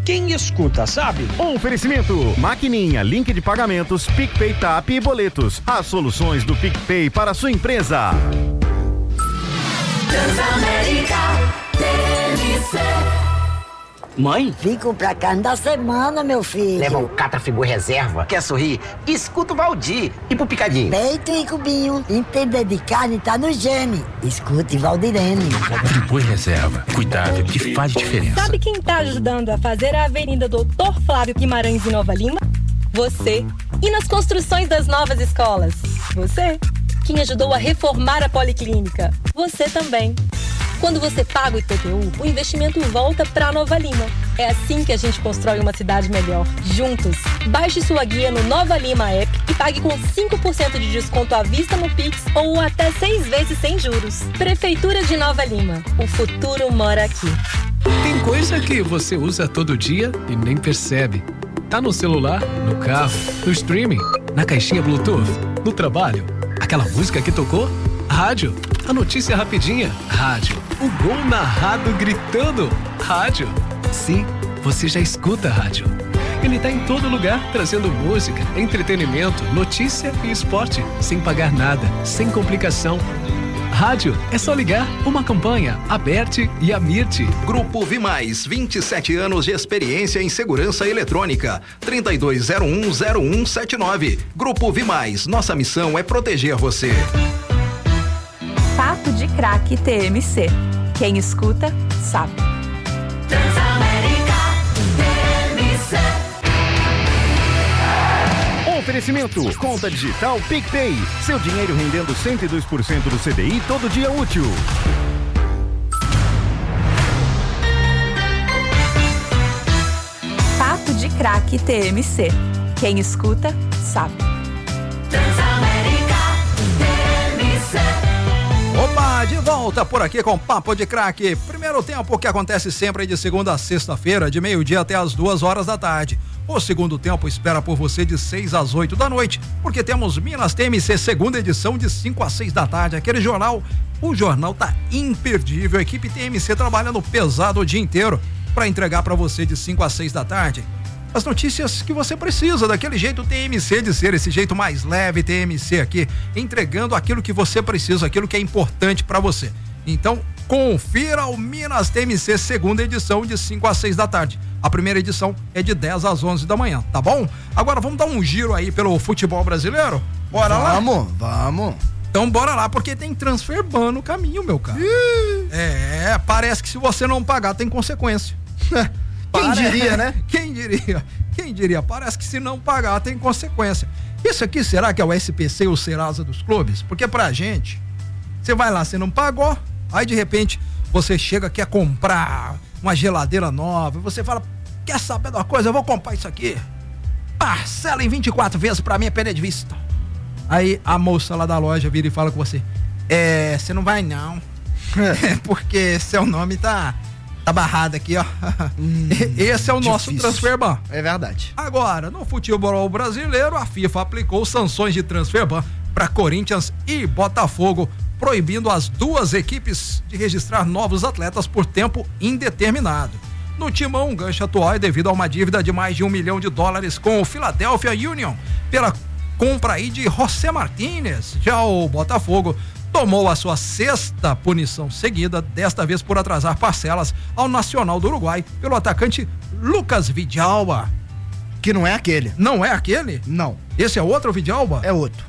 quem escuta, sabe? Oferecimento, maquininha, link de pagamentos, PicPay, TAP e boletos. As soluções do PicPay para a sua empresa. Transamérica TMC. Mãe? Fico pra carne da semana, meu filho. Leva um Catrafigor reserva. Quer sorrir? Escuta o Valdir. E pro Picadinho? Peito e cubinho. Entender de carne tá no Geme. Escute Valdirene. Friboi reserva. Cuidado que faz diferença. Sabe quem tá ajudando a fazer a Avenida Doutor Flávio Guimarães em Nova Lima? Você. E nas construções das novas escolas? Você. Quem ajudou a reformar a Policlínica? Você também. Quando você paga o IPTU, o investimento volta para Nova Lima. É assim que a gente constrói uma cidade melhor, juntos. Baixe sua guia no Nova Lima App e pague com 5% de desconto à vista no Pix ou até 6 vezes sem juros. Prefeitura de Nova Lima. O futuro mora aqui. Tem coisa que você usa todo dia e nem percebe. Tá no celular, no carro, no streaming, na caixinha Bluetooth, no trabalho. Aquela música que tocou? Rádio. A notícia rapidinha? Rádio. O gol narrado gritando? Rádio. Sim, você já escuta rádio. Ele tá em todo lugar, trazendo música, entretenimento, notícia e esporte, sem pagar nada, sem complicação. Rádio, é só ligar. Uma campanha, Aberte e Amirte. Grupo Vimais, 27 anos de experiência em segurança eletrônica. 32010179. Grupo Vimais, nossa missão é proteger você. Papo de Craque TMC. Quem escuta, sabe. Transamérica TMC. Oferecimento, conta digital PicPay. Seu dinheiro rendendo 102% do CDI todo dia útil. Papo de Craque TMC. Quem escuta, sabe. Transamérica TMC. Opa, de volta por aqui com Papo de Craque. Primeiro tempo que acontece sempre de segunda a sexta-feira, de meio-dia até as 2 da tarde. O segundo tempo espera por você de 6 às 8 da noite, porque temos Minas TMC segunda edição de 5 às 6 da tarde. Aquele jornal, o jornal tá imperdível. A equipe TMC trabalhando pesado o dia inteiro para entregar para você de 5 às 6 da tarde as notícias que você precisa, daquele jeito TMC de ser, esse jeito mais leve TMC aqui, entregando aquilo que você precisa, aquilo que é importante para você. Então, confira o Minas TMC segunda edição de 5 às 6 da tarde. A primeira edição é de 10 às 11 da manhã, tá bom? Agora vamos dar um giro aí pelo futebol brasileiro? Bora lá? Vamos. Então bora lá, porque tem transfer ban no caminho, meu cara. Parece que se você não pagar tem consequência. Quem diria, né? Quem diria? Parece que se não pagar tem consequência. Isso aqui será que é o SPC ou o Serasa dos clubes? Porque pra gente, você vai lá, você não pagou, aí de repente você chega, quer comprar uma geladeira nova, você fala, quer saber de uma coisa? Eu vou comprar isso aqui. Parcela em 24 vezes pra mim é perda de vista. Aí a moça lá da loja vira e fala com você, você não vai não. Porque seu nome tá barrado aqui, ó. Esse é o nosso transfer ban. É verdade. Agora, no futebol brasileiro, a FIFA aplicou sanções de transfer ban para Corinthians e Botafogo, proibindo as duas equipes de registrar novos atletas por tempo indeterminado. No Timão, o gancho atual é devido a uma dívida de mais de $1 milhão com o Philadelphia Union pela compra aí de José Martínez. Já o Botafogo tomou a sua 6ª punição seguida, desta vez por atrasar parcelas ao Nacional do Uruguai pelo atacante Lucas Vidalba. Que não é aquele. Não é aquele? Não. Esse é outro Vidalba? É outro.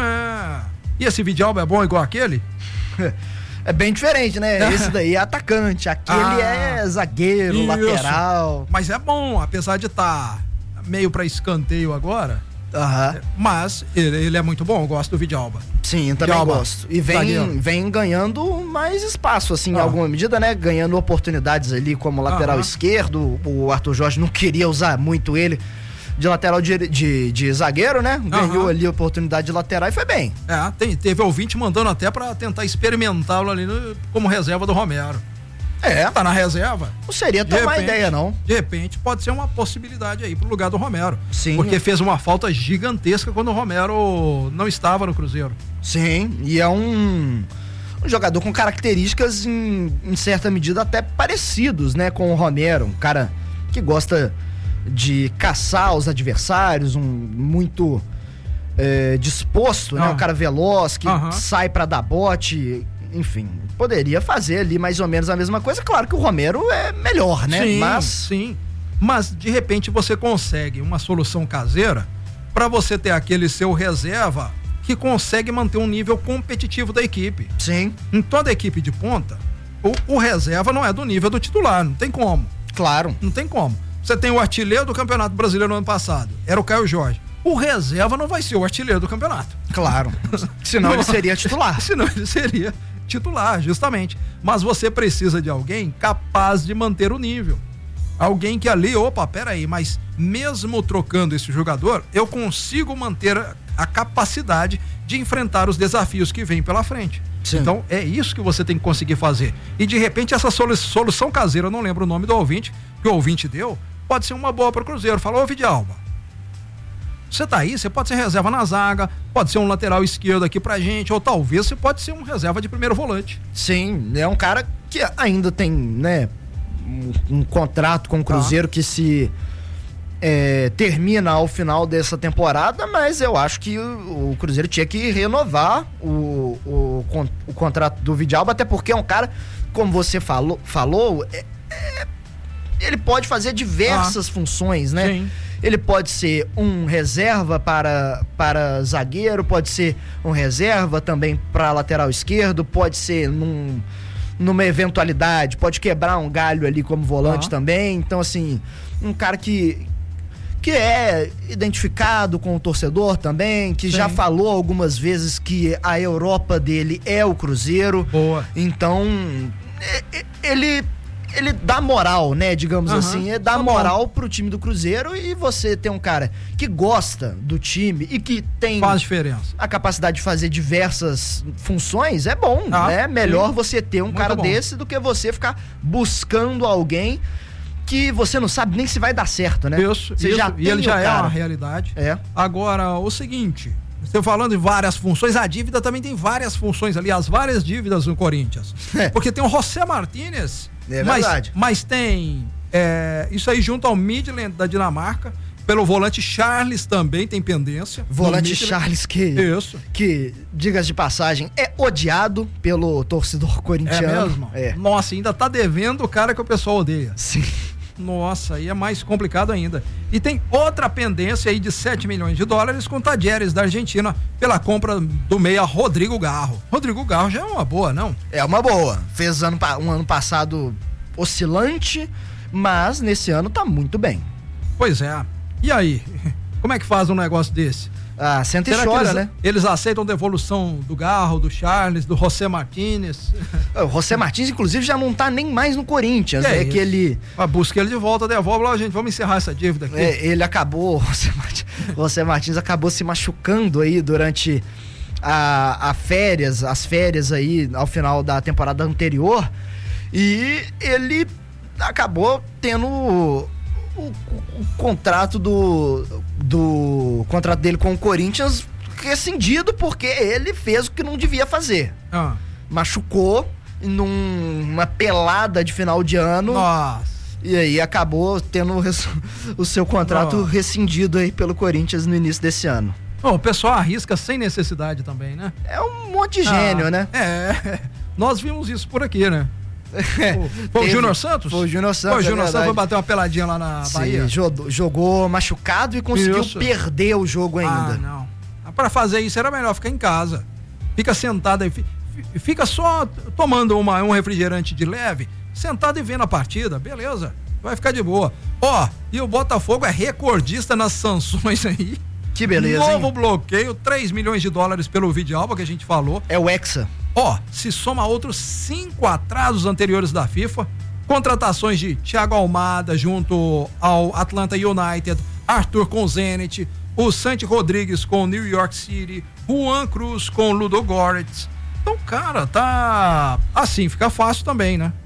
E esse Vidalba é bom igual aquele? É bem diferente, né? Esse daí é atacante, aquele é zagueiro, isso, lateral. Mas é bom, apesar de estar meio pra escanteio agora. Mas ele é muito bom, eu gosto do Vidalba. Sim, eu também gosto. E vem ganhando mais espaço, assim, em alguma medida, né? Ganhando oportunidades ali como lateral esquerdo. O Arthur Jorge não queria usar muito ele de lateral de zagueiro, né? Ganhou ali a oportunidade de lateral e foi bem. Teve ouvinte mandando até pra tentar experimentá-lo ali como reserva do Romero. Tá na reserva. Não seria tão má ideia, não. De repente, pode ser uma possibilidade aí pro lugar do Romero. Sim. Porque fez uma falta gigantesca quando o Romero não estava no Cruzeiro. Sim, e é um jogador com características em certa medida até parecidos, né, com o Romero. Um cara que gosta de caçar os adversários, muito disposto, né? Um cara veloz, que sai pra dar bote, enfim, poderia fazer ali mais ou menos a mesma coisa. Claro que o Romero é melhor, né? Sim. Mas de repente você consegue uma solução caseira para você ter aquele seu reserva que consegue manter um nível competitivo da equipe. Sim. Em toda equipe de ponta, o reserva não é do nível do titular, não tem como. Claro. Não tem como. Você tem o artilheiro do Campeonato Brasileiro no ano passado, era o Caio Jorge. O reserva não vai ser o artilheiro do campeonato. Claro. Senão ele seria titular. Senão ele seria titular, justamente. Mas você precisa de alguém capaz de manter o nível. Alguém que ali, peraí, mas mesmo trocando esse jogador, eu consigo manter a capacidade de enfrentar os desafios que vêm pela frente. Sim. Então é isso que você tem que conseguir fazer. E de repente essa solução caseira, eu não lembro o nome do ouvinte, que o ouvinte deu, pode ser uma boa para o Cruzeiro. Falou, Vidalba, você tá aí, você pode ser reserva na zaga, pode ser um lateral esquerdo aqui pra gente, ou talvez você pode ser um reserva de primeiro volante. Sim, é um cara que ainda tem, né, um contrato com o Cruzeiro que se termina ao final dessa temporada, mas eu acho que o Cruzeiro tinha que renovar o contrato do Vidalba, até porque é um cara, como você falou, ele pode fazer diversas funções, né? Sim. Ele pode ser um reserva para zagueiro, pode ser um reserva também para lateral esquerdo, pode ser numa eventualidade, pode quebrar um galho ali como volante também. Então, assim, um cara que é identificado com o torcedor também, que já falou algumas vezes que a Europa dele é o Cruzeiro. Boa. Então, ele dá moral, né, digamos assim, dá moral pro time do Cruzeiro, e você tem um cara que gosta do time e que tem faz diferença, a capacidade de fazer diversas funções, é bom, né? Melhor você ter um cara desse do que você ficar buscando alguém que você não sabe nem se vai dar certo, né? Isso, e ele já é uma realidade. Agora, o seguinte, você falando em várias funções, a dívida também tem várias funções ali, as várias dívidas no Corinthians. Porque tem o José Martínez, mas tem isso aí junto ao Midland da Dinamarca, pelo volante Charles também tem pendência. Volante Charles que, diga-se de passagem, é odiado pelo torcedor corintiano. É mesmo? Nossa, ainda tá devendo o cara que o pessoal odeia. Sim. Nossa, aí é mais complicado ainda. E tem outra pendência aí de 7 milhões de dólares com o Tadieres da Argentina pela compra do meia Rodrigo Garro. Rodrigo Garro já é uma boa, não? É uma boa. Fez um ano passado oscilante, mas nesse ano tá muito bem. Pois é. E aí? Como é que faz um negócio desse? Senta e chora, né? Eles aceitam devolução do Garro, do Charles, do José Martínez? O José Martínez, inclusive, já não tá nem mais no Corinthians, né? Que ele... busca ele de volta, devolve lá, gente, vamos encerrar essa dívida aqui. Ele acabou, o José Martínez acabou se machucando aí durante as férias aí, ao final da temporada anterior, e ele acabou tendo o contrato do contrato dele com o Corinthians rescindido, porque ele fez o que não devia fazer. Machucou numa pelada de final de ano. Nossa. E aí acabou tendo o seu contrato rescindido aí pelo Corinthians no início desse ano. O pessoal arrisca sem necessidade também, né? É um monte de gênio, né? Nós vimos isso por aqui, né? Foi o Júnior Santos? Foi o Júnior Santos. O Júnior Santos foi bater uma peladinha lá na Bahia. Jogou machucado e conseguiu perder o jogo ainda. Não. Para fazer isso era melhor ficar em casa. Fica sentado aí, fica só tomando um refrigerante de leve, sentado e vendo a partida, beleza, vai ficar de boa. E o Botafogo é recordista nas sanções aí. Que beleza, Novo bloqueio, 3 milhões de dólares pelo Vidalba que a gente falou. É o Hexa. Se soma outros 5 atrasos anteriores da FIFA, contratações de Thiago Almada junto ao Atlanta United, Arthur com o Zenit, o Santi Rodrigues com o New York City, Juan Cruz com o Ludogorets. Então, cara, tá assim, fica fácil também, né?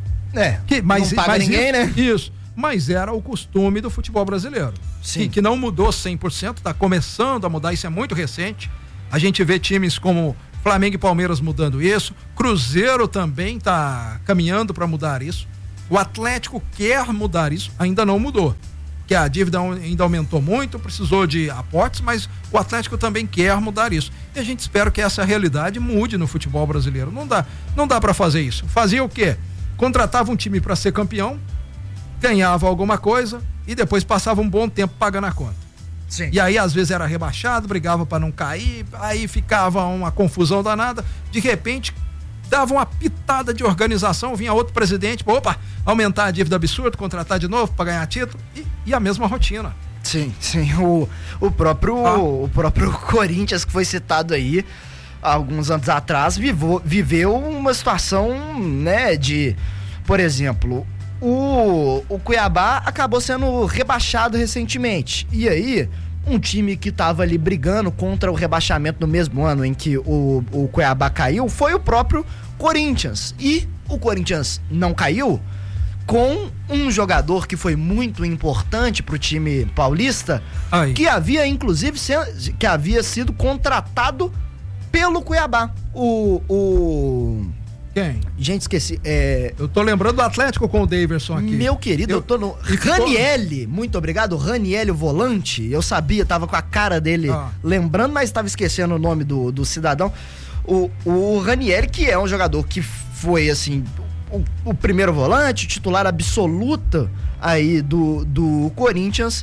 Não paga ninguém, né? Isso, mas era o costume do futebol brasileiro. Sim. Que não mudou 100%, tá começando a mudar, isso é muito recente. A gente vê times como Flamengo e Palmeiras mudando isso, Cruzeiro também tá caminhando para mudar isso. O Atlético quer mudar isso, ainda não mudou. Que a dívida ainda aumentou muito, precisou de aportes, mas o Atlético também quer mudar isso. E a gente espera que essa realidade mude no futebol brasileiro. Não dá para fazer isso. Fazia o quê? Contratava um time para ser campeão, ganhava alguma coisa e depois passava um bom tempo pagando a conta. Sim. E aí às vezes era rebaixado, brigava para não cair, aí ficava uma confusão danada. De repente dava uma pitada de organização, vinha outro presidente, aumentar a dívida absurda, contratar de novo para ganhar título e a mesma rotina. Sim. O próprio Corinthians, que foi citado aí alguns anos atrás, viveu uma situação, né, de, por exemplo, o Cuiabá acabou sendo rebaixado recentemente. E aí, um time que estava ali brigando contra o rebaixamento no mesmo ano em que o Cuiabá caiu foi o próprio Corinthians. E o Corinthians não caiu com um jogador que foi muito importante pro time paulista, que havia inclusive sido contratado pelo Cuiabá. Quem? Gente, esqueci. Eu tô lembrando do Atlético com o Daverson aqui. Meu querido, eu tô no... Ranielli, muito obrigado. Ranielli, o volante. Eu sabia, tava com a cara dele lembrando, mas tava esquecendo o nome do cidadão. O Ranielli, que é um jogador que foi, assim, o primeiro volante, titular absoluta aí do Corinthians,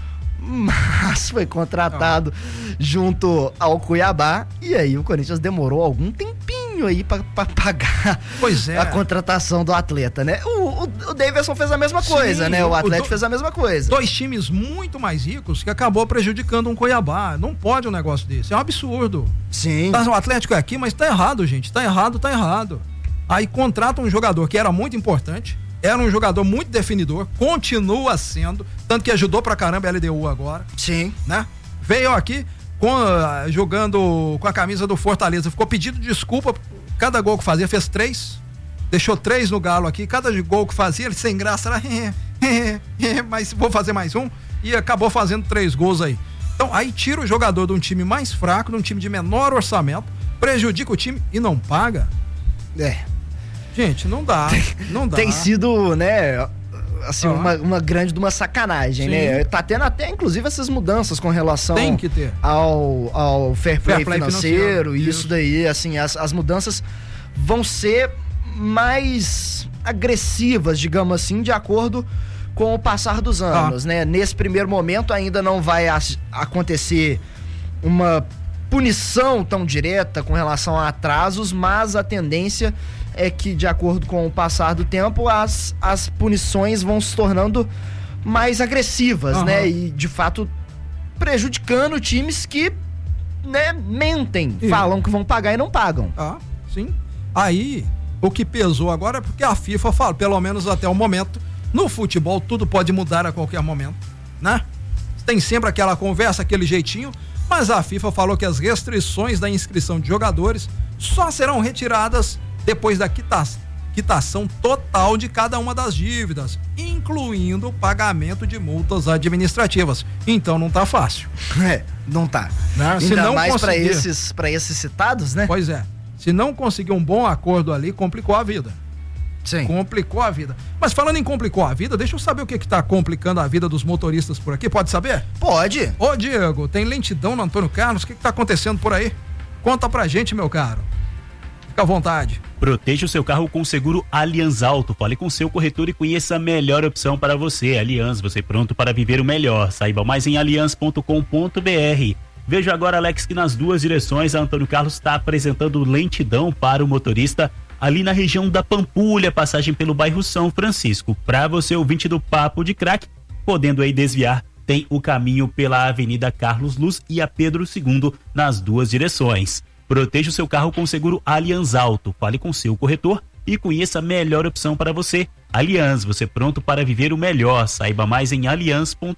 mas foi contratado junto ao Cuiabá, e aí o Corinthians demorou algum tempinho aí pra pagar a contratação do atleta, né? O Daverson fez a mesma coisa, né? O Atlético fez a mesma coisa. Dois times muito mais ricos que acabou prejudicando um Cuiabá. Não pode um negócio desse, é um absurdo. Sim. O Atlético é aqui, mas tá errado, gente, tá errado. Aí contrata um jogador que era muito importante, era um jogador muito definidor, continua sendo, tanto que ajudou pra caramba a LDU agora. Sim. Né? Veio aqui jogando com a camisa do Fortaleza, ficou pedindo desculpa, cada gol que fazia, fez 3, deixou 3 no Galo aqui, cada gol que fazia, ele sem graça era mas vou fazer mais um, e acabou fazendo 3 gols aí. Então aí tira o jogador de um time mais fraco, de um time de menor orçamento, prejudica o time e não paga. Gente, não dá. Tem sido, né, assim, uma grande de uma sacanagem, né? Tá tendo até, inclusive, essas mudanças com relação ao fair play financeiro, e isso daí, assim, as mudanças vão ser mais agressivas, digamos assim, de acordo com o passar dos anos, né? Nesse primeiro momento ainda não vai acontecer uma punição tão direta com relação a atrasos, mas a tendência é que, de acordo com o passar do tempo, as punições vão se tornando mais agressivas, né? E, de fato, prejudicando times que, né, mentem, falam que vão pagar e não pagam. Sim. Aí, o que pesou agora é porque a FIFA fala, pelo menos até o momento, no futebol tudo pode mudar a qualquer momento, né? Tem sempre aquela conversa, aquele jeitinho, mas a FIFA falou que as restrições da inscrição de jogadores só serão retiradas depois da quitação total de cada uma das dívidas, incluindo o pagamento de multas administrativas. Então não tá fácil. Não tá. Né? Se ainda não mais conseguir... para esses citados, né? Pois é. Se não conseguir um bom acordo ali, complicou a vida. Sim. Complicou a vida. Mas falando em complicou a vida, deixa eu saber o que tá complicando a vida dos motoristas por aqui. Pode saber? Pode. Ô, Diego, tem lentidão no Antônio Carlos? O que tá acontecendo por aí? Conta pra gente, meu caro. Fica à vontade. Proteja o seu carro com o seguro Allianz Auto. Fale com seu corretor e conheça a melhor opção para você. Allianz, você pronto para viver o melhor. Saiba mais em allianz.com.br. Veja agora, Alex, que nas duas direções a Antônio Carlos está apresentando lentidão para o motorista ali na região da Pampulha, passagem pelo bairro São Francisco. Para você, ouvinte do Papo de Craque, podendo aí desviar, tem o caminho pela Avenida Carlos Luz e a Pedro II nas duas direções. Proteja o seu carro com o seguro Allianz Auto. Fale com seu corretor e conheça a melhor opção para você. Allianz, você pronto para viver o melhor. Saiba mais em allianz.com.br.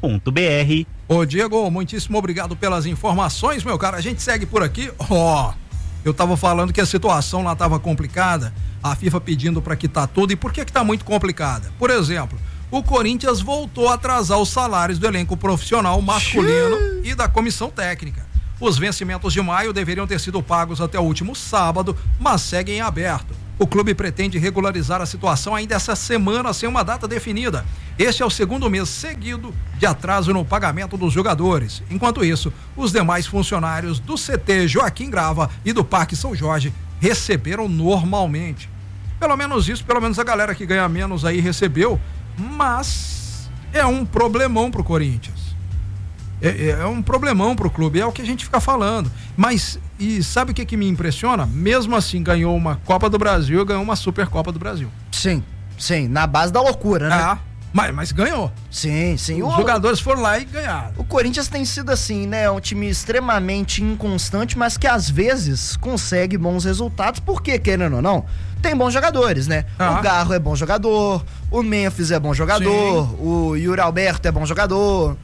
Ô, Diego, muitíssimo obrigado pelas informações, meu cara. A gente segue por aqui. Eu tava falando que a situação lá tava complicada, a FIFA pedindo para quitar tudo. E por que tá muito complicada? Por exemplo, o Corinthians voltou a atrasar os salários do elenco profissional masculino e da comissão técnica. Os vencimentos de maio deveriam ter sido pagos até o último sábado, mas seguem em aberto. O clube pretende regularizar a situação ainda essa semana sem uma data definida. Este é o segundo mês seguido de atraso no pagamento dos jogadores. Enquanto isso, os demais funcionários do CT Joaquim Grava e do Parque São Jorge receberam normalmente. Pelo menos isso, pelo menos a galera que ganha menos aí recebeu, mas é um problemão pro Corinthians. É um problemão pro clube, é o que a gente fica falando. Mas, e sabe o que me impressiona? Mesmo assim, ganhou uma Copa do Brasil, ganhou uma Supercopa do Brasil. Sim, na base da loucura, né? Mas ganhou. Sim. Os jogadores foram lá e ganharam. O Corinthians tem sido assim, né? Um time extremamente inconstante, mas que às vezes consegue bons resultados, porque, querendo ou não, tem bons jogadores, né? O Garro é bom jogador, o Memphis é bom jogador, o Yuri Alberto é bom jogador.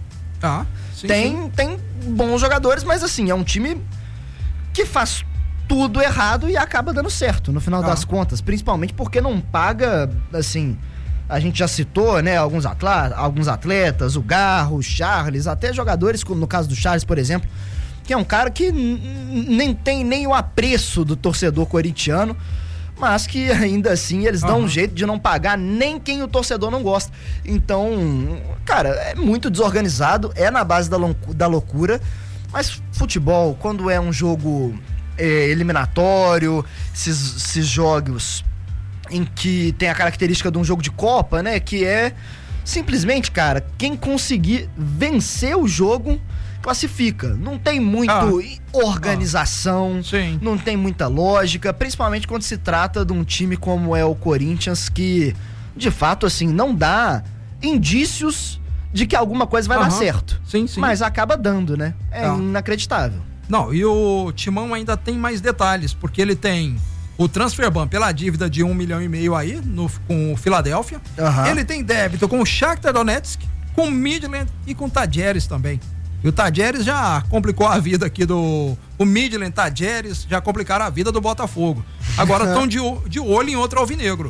Tem bons jogadores, mas assim, é um time que faz tudo errado e acaba dando certo no final das contas, principalmente porque não paga, assim, a gente já citou, né, alguns atletas, o Garro, o Charles, até jogadores, como no caso do Charles, por exemplo, que é um cara que nem tem nem o apreço do torcedor corintiano, mas que ainda assim eles dão um jeito de não pagar nem quem o torcedor não gosta. Então, cara, é muito desorganizado, é na base da loucura, mas futebol, quando é um jogo eliminatório, esses jogos em que tem a característica de um jogo de Copa, né, que é simplesmente, cara, quem conseguir vencer o jogo classifica. Não tem muito organização, não tem muita lógica, principalmente quando se trata de um time como é o Corinthians, que de fato, assim, não dá indícios de que alguma coisa vai dar certo. Sim. Mas acaba dando, né? É inacreditável. Não, e o Timão ainda tem mais detalhes, porque ele tem o transfer ban pela dívida de 1,5 milhão aí com o Philadelphia. Ele tem débito com o Shakhtar Donetsk, com o Midland e com o Tadjeres também. E o Tadjeres já complicou a vida aqui o Midland, Tadjeres já complicaram a vida do Botafogo. Agora estão de olho em outro alvinegro.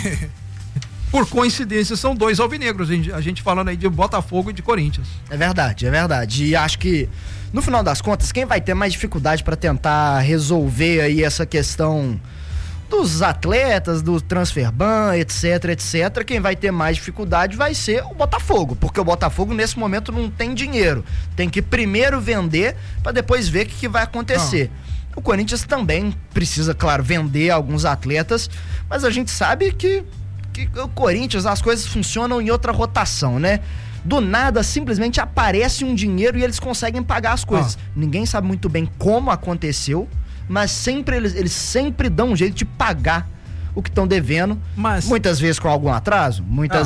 Por coincidência, são dois alvinegros, a gente falando aí de Botafogo e de Corinthians. É verdade. E acho que, no final das contas, quem vai ter mais dificuldade para tentar resolver aí essa questão dos atletas, do transfer ban, etc, quem vai ter mais dificuldade vai ser o Botafogo, porque o Botafogo nesse momento não tem dinheiro, tem que primeiro vender para depois ver o que vai acontecer. O Corinthians também precisa, claro, vender alguns atletas, mas a gente sabe que o Corinthians, as coisas funcionam em outra rotação, né? Do nada, simplesmente aparece um dinheiro e eles conseguem pagar as coisas. Ninguém sabe muito bem como aconteceu, mas eles sempre dão um jeito de pagar o que estão devendo, muitas vezes com algum atraso,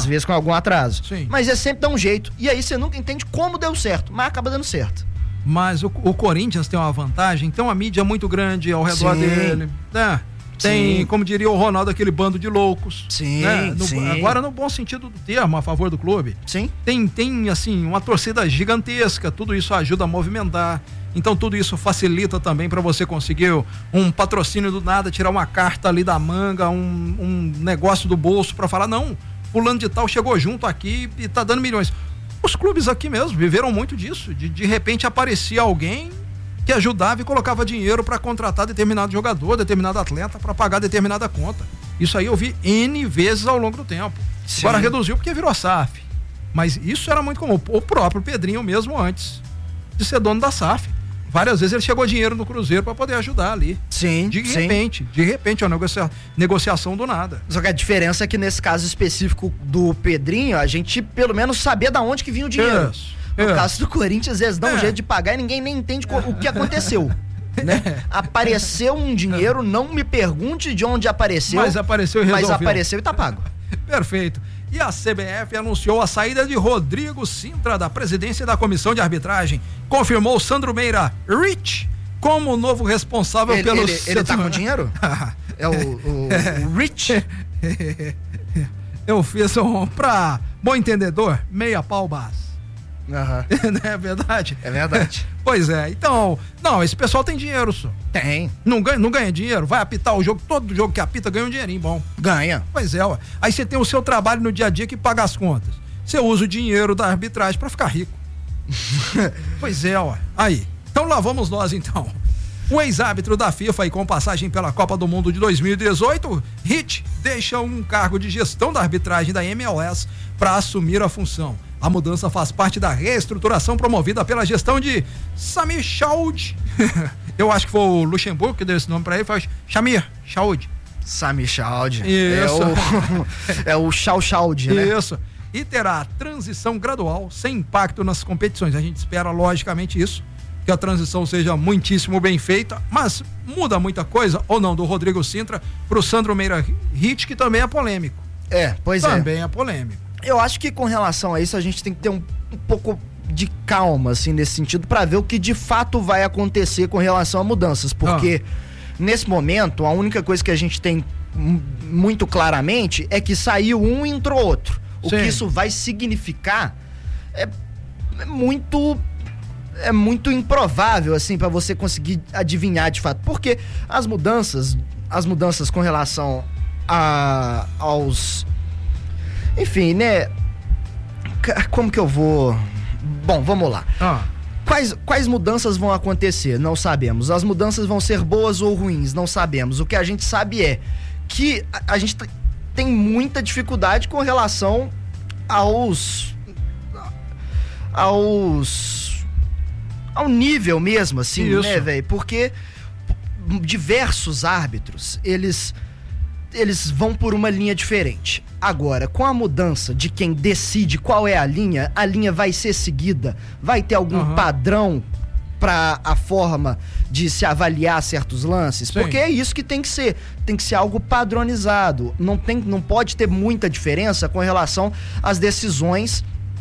Sim. Mas eles sempre dão um jeito, e aí você nunca entende como deu certo, mas acaba dando certo. Mas o Corinthians tem uma vantagem, tem uma mídia muito grande ao redor dele, né? Tem, como diria o Ronaldo, aquele bando de loucos. Agora, no bom sentido do termo, a favor do clube. Tem assim, uma torcida gigantesca, tudo isso ajuda a movimentar. Então tudo isso facilita também para você conseguir um patrocínio do nada, tirar uma carta ali da manga, um negócio do bolso para falar, não, fulano de tal chegou junto aqui e tá dando milhões. Os clubes aqui mesmo viveram muito disso, de repente aparecia alguém que ajudava e colocava dinheiro para contratar determinado jogador, determinado atleta, para pagar determinada conta. Isso aí eu vi N vezes ao longo do tempo. Agora reduziu porque virou SAF. Mas isso era muito comum. O próprio Pedrinho mesmo antes de ser dono da SAF. Várias vezes ele chegou dinheiro no Cruzeiro para poder ajudar ali. De repente, é uma negociação do nada. Só que a diferença é que nesse caso específico do Pedrinho, a gente pelo menos sabia de onde que vinha o dinheiro. No caso do Corinthians, eles dão um jeito de pagar e ninguém nem entende o que aconteceu. Né? Apareceu um dinheiro, não me pergunte de onde apareceu. Mas apareceu e resolveu. Mas apareceu e tá pago. Perfeito. E a CBF anunciou a saída de Rodrigo Sintra da presidência da comissão de arbitragem. Confirmou Sandro Meira Rich como o novo responsável pelo... Ele tá com dinheiro? É o Rich? Eu fiz pra bom entendedor, meia pau base. Não é verdade? É verdade. Pois é, então, não, esse pessoal tem dinheiro, só. Tem. Não ganha dinheiro, vai apitar o jogo, todo jogo que apita ganha um dinheirinho bom. Ganha. Pois é, ó. Aí você tem o seu trabalho no dia a dia que paga as contas. Você usa o dinheiro da arbitragem pra ficar rico. Pois é, ó. Aí. Então lá vamos nós, então. O ex-árbitro da FIFA e com passagem pela Copa do Mundo de 2018, Hitch deixa um cargo de gestão da arbitragem da MLS para assumir a função. A mudança faz parte da reestruturação promovida pela gestão de Samir Chaud. Eu acho que foi o Luxemburgo que deu esse nome para ele, foi Samir Chaud. Samir Chaud. Isso. É o Chaud, né? Isso. E terá transição gradual, sem impacto nas competições. A gente espera, logicamente, isso, que a transição seja muitíssimo bem feita, mas muda muita coisa, ou não, do Rodrigo Sintra pro Sandro Meira Hitch, que também é polêmico. Pois também é polêmico. Eu acho que com relação a isso, a gente tem que ter um pouco de calma, assim, nesse sentido, para ver o que de fato vai acontecer com relação a mudanças, porque nesse momento, a única coisa que a gente tem muito claramente é que saiu um e entrou outro. O que isso vai significar é muito improvável, assim, para você conseguir adivinhar de fato, porque as mudanças com relação aos, enfim, né, como que eu vou, bom, vamos lá. Quais mudanças vão acontecer? Não sabemos. As mudanças vão ser boas ou ruins? Não sabemos. O que a gente sabe é que a gente tem muita dificuldade com relação ao nível mesmo, assim, né, velho? Porque diversos árbitros, eles vão por uma linha diferente. Agora, com a mudança de quem decide qual é a linha vai ser seguida? Vai ter algum padrão para a forma de se avaliar certos lances? Porque é isso que tem que ser. Tem que ser algo padronizado. Não pode ter muita diferença com relação às decisões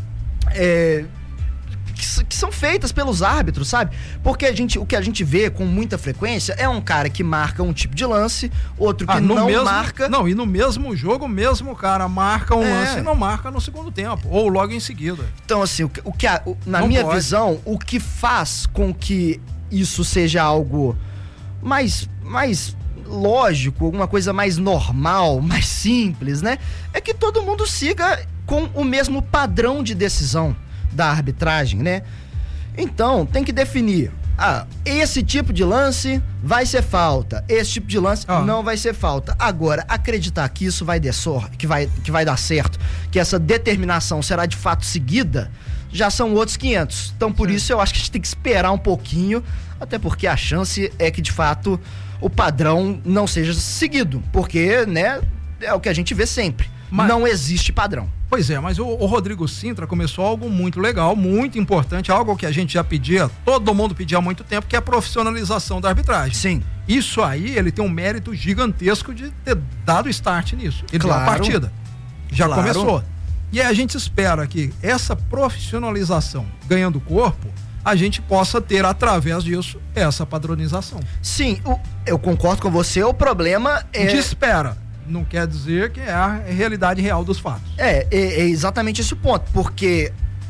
que são feitas pelos árbitros, sabe? Porque o que a gente vê com muita frequência é um cara que marca um tipo de lance, outro que não marca. Não, e no mesmo jogo, o mesmo cara marca um lance e não marca no segundo tempo, ou logo em seguida. Então, assim, na minha visão, o que faz com que isso seja algo mais lógico, alguma coisa mais normal, mais simples, né? É que todo mundo siga com o mesmo padrão de decisão da arbitragem, né? Então, tem que definir. Esse tipo de lance vai ser falta. Esse tipo de lance não vai ser falta. Agora, acreditar que isso vai que vai dar certo, que essa determinação será de fato seguida, já são outros 500. Então, por isso, eu acho que a gente tem que esperar um pouquinho, até porque a chance é que, de fato, o padrão não seja seguido. Porque, né, é o que a gente vê sempre. Não existe padrão. Pois é, mas o Rodrigo Sintra começou algo muito legal, muito importante, algo que a gente já pedia, todo mundo pedia há muito tempo, que é a profissionalização da arbitragem. Sim. Isso aí, ele tem um mérito gigantesco de ter dado start nisso. Ele deu a partida. Já começou. E aí a gente espera que essa profissionalização ganhando corpo, a gente possa ter, através disso, essa padronização. Sim, eu concordo com você, o problema é... De espera. Não quer dizer que é a realidade real dos fatos. É exatamente esse o ponto, porque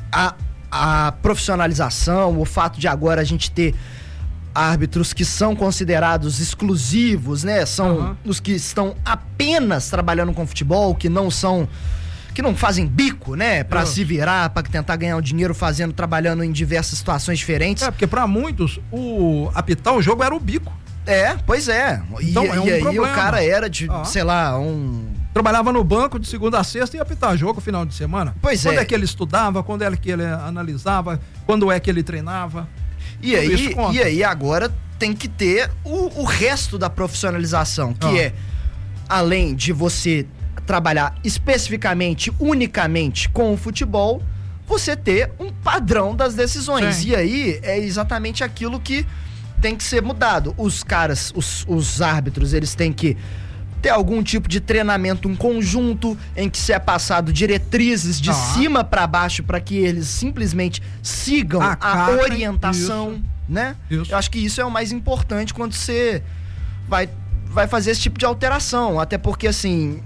a profissionalização, o fato de agora a gente ter árbitros que são considerados exclusivos, né? São os que estão apenas trabalhando com futebol, que não fazem bico, né? Pra se virar, pra tentar ganhar um dinheiro trabalhando em diversas situações diferentes. Porque pra muitos, apitar o jogo era o bico. Pois é. Então, e aí problema. O cara era de, sei lá, trabalhava no banco de segunda a sexta e ia apitar jogo final de semana. Pois Quando é que ele estudava, quando é que ele analisava, quando é que ele treinava. E aí agora tem que ter o resto da profissionalização, que é, além de você trabalhar especificamente, unicamente com o futebol, você ter um padrão das decisões. Sim. E aí é exatamente aquilo que tem que ser mudado. Os caras, os árbitros, eles têm que ter algum tipo de treinamento em conjunto, em que se é passado diretrizes de cima para baixo para que eles simplesmente sigam a orientação, né? Isso. Eu acho que isso é o mais importante quando você vai fazer esse tipo de alteração, até porque, assim,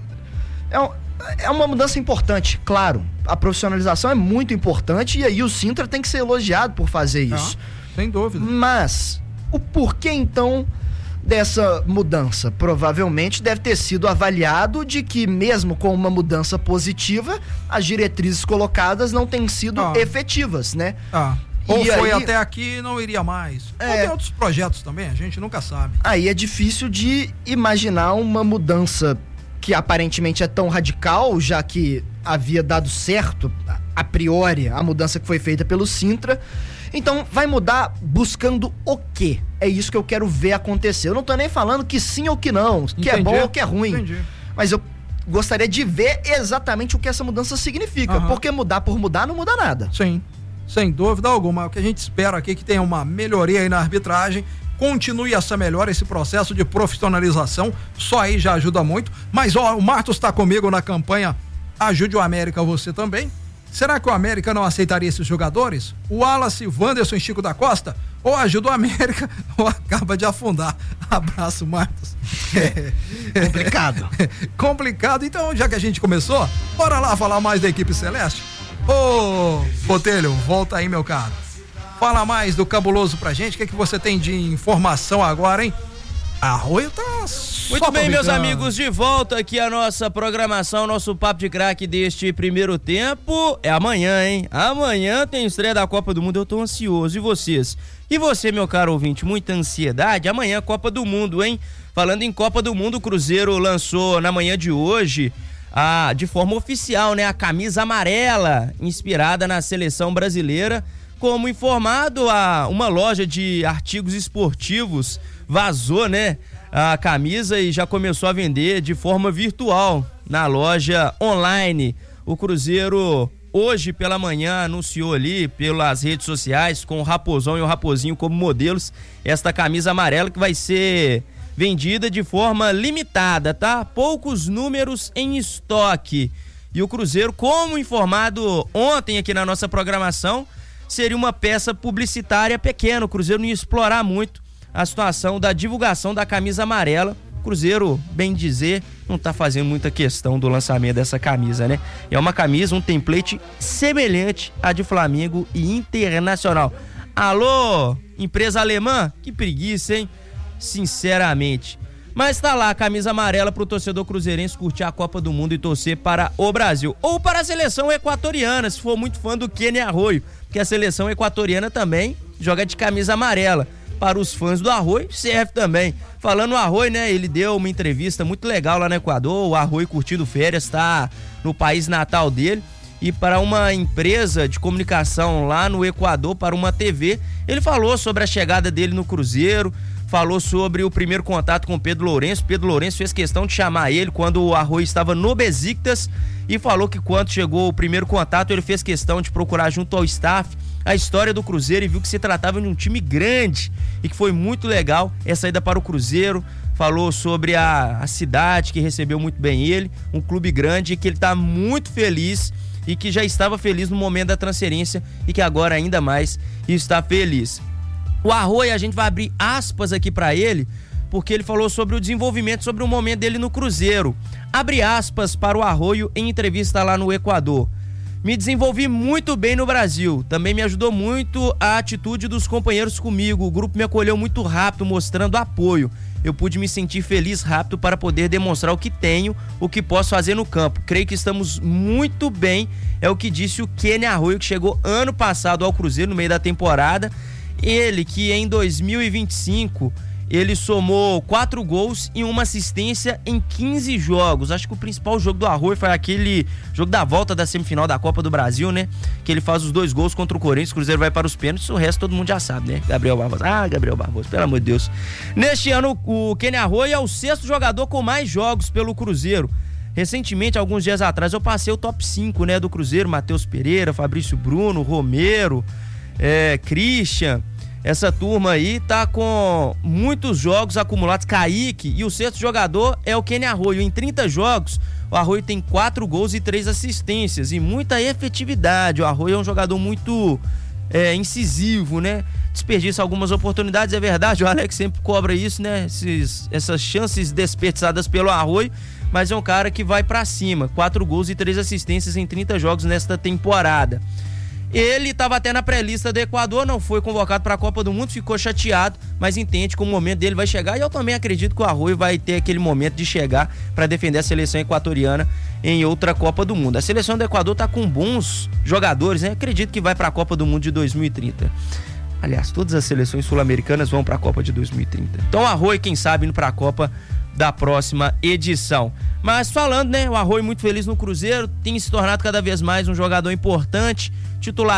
é uma mudança importante, claro. A profissionalização é muito importante e aí o Sintra tem que ser elogiado por fazer isso. Sem dúvida. Mas o porquê, então, dessa mudança? Provavelmente deve ter sido avaliado de que, mesmo com uma mudança positiva, as diretrizes colocadas não têm sido efetivas, né? Ou foi até aqui e não iria mais. Ou tem outros projetos também, a gente nunca sabe. Aí é difícil de imaginar uma mudança que aparentemente é tão radical, já que havia dado certo, a priori, a mudança que foi feita pelo Sintra. Então, vai mudar buscando o quê? É isso que eu quero ver acontecer. Eu não tô nem falando que sim ou que não, que é bom ou que é ruim. Entendi. Mas eu gostaria de ver exatamente o que essa mudança significa. Porque mudar por mudar não muda nada. Sim, sem dúvida alguma. O que a gente espera aqui é que tenha uma melhoria aí na arbitragem, continue essa melhora, esse processo de profissionalização, só aí já ajuda muito. Mas ó, o Martos está comigo na campanha Ajude o América, você também. Será que o América não aceitaria esses jogadores? O Wallace, Wanderson e Chico da Costa? Ou ajuda o América ou acaba de afundar? Abraço, Martos. Complicado. Complicado. Então, já que a gente começou, bora lá falar mais da equipe celeste? Ô, Botelho, volta aí, meu caro. Fala mais do Cabuloso pra gente. O que é que você tem de informação agora, hein? Arroio tá muito bem, meus amigos, de volta aqui a nossa programação, nosso Papo de Craque deste primeiro tempo. É amanhã, hein? Amanhã tem estreia da Copa do Mundo, eu tô ansioso. E vocês? E você, meu caro ouvinte, muita ansiedade? Amanhã Copa do Mundo, hein? Falando em Copa do Mundo, o Cruzeiro lançou na manhã de hoje, de forma oficial, né? A camisa amarela, inspirada na seleção brasileira. Como informado, uma loja de artigos esportivos vazou, né, a camisa e já começou a vender de forma virtual na loja online. O Cruzeiro hoje pela manhã anunciou ali pelas redes sociais, com o Raposão e o Raposinho como modelos, esta camisa amarela que vai ser vendida de forma limitada, tá? Poucos números em estoque. E o Cruzeiro, como informado ontem aqui na nossa programação, seria uma peça publicitária pequena. O Cruzeiro não ia explorar muito a situação da divulgação da camisa amarela. O Cruzeiro, bem dizer, não tá fazendo muita questão do lançamento dessa camisa, né? É uma camisa, um template semelhante à de Flamengo e Internacional. Alô, empresa alemã? Que preguiça, hein? Sinceramente. Mas tá lá a camisa amarela pro torcedor cruzeirense curtir a Copa do Mundo e torcer para o Brasil. Ou para a seleção equatoriana, se for muito fã do Kenny Arroio, porque a seleção equatoriana também joga de camisa amarela. Para os fãs do Arroio, serve também. Falando no Arroio, né, ele deu uma entrevista muito legal lá no Equador, o Arroio curtindo férias, tá no país natal dele. E para uma empresa de comunicação lá no Equador, para uma TV, ele falou sobre a chegada dele no Cruzeiro, falou sobre o primeiro contato com o Pedro Lourenço. Pedro Lourenço fez questão de chamar ele quando o Arroio estava no Besiktas e falou que quando chegou o primeiro contato, ele fez questão de procurar junto ao staff a história do Cruzeiro e viu que se tratava de um time grande e que foi muito legal essa ida para o Cruzeiro. Falou sobre a cidade que recebeu muito bem ele, um clube grande, e que ele está muito feliz e que já estava feliz no momento da transferência e que agora ainda mais está feliz. O Arroio, a gente vai abrir aspas aqui para ele, porque ele falou sobre o desenvolvimento, sobre o momento dele no Cruzeiro. Abre aspas para o Arroio em entrevista lá no Equador. Me desenvolvi muito bem no Brasil, também me ajudou muito a atitude dos companheiros comigo, o grupo me acolheu muito rápido, mostrando apoio. Eu pude me sentir feliz rápido para poder demonstrar o que tenho, o que posso fazer no campo. Creio que estamos muito bem, é o que disse o Kenny Arroio, que chegou ano passado ao Cruzeiro no meio da temporada. Ele que em 2025 ele somou 4 gols e uma assistência em 15 jogos. Acho que o principal jogo do Arroio foi aquele jogo da volta da semifinal da Copa do Brasil, né? Que ele faz os 2 gols contra o Corinthians, o Cruzeiro vai para os pênaltis, o resto todo mundo já sabe, né? Gabriel Barbosa. Gabriel Barbosa, pelo amor de Deus. Neste ano, o Kenny Arroio é o 6º jogador com mais jogos pelo Cruzeiro. Recentemente, alguns dias atrás, eu passei o top 5, né, do Cruzeiro. Matheus Pereira, Fabrício Bruno, Romero, Christian. Essa turma aí tá com muitos jogos acumulados. Kaique, e o 6º jogador é o Kenny Arroio. Em 30 jogos, o Arroio tem 4 gols e 3 assistências e muita efetividade. O Arroio é um jogador muito incisivo, né? Desperdiça algumas oportunidades, é verdade. O Alex sempre cobra isso, né? Essas chances desperdiçadas pelo Arroio, mas é um cara que vai pra cima. 4 gols e 3 assistências em 30 jogos nesta temporada. Ele estava até na pré-lista do Equador, não foi convocado para a Copa do Mundo, ficou chateado, mas entende que o momento dele vai chegar e eu também acredito que o Arroio vai ter aquele momento de chegar para defender a seleção equatoriana em outra Copa do Mundo. A seleção do Equador tá com bons jogadores, né? Acredito que vai para a Copa do Mundo de 2030. Aliás, todas as seleções sul-americanas vão para a Copa de 2030. Então o Arroio, quem sabe, indo para a Copa da próxima edição. Mas falando, né, o Arroio muito feliz no Cruzeiro, tem se tornado cada vez mais um jogador importante, titular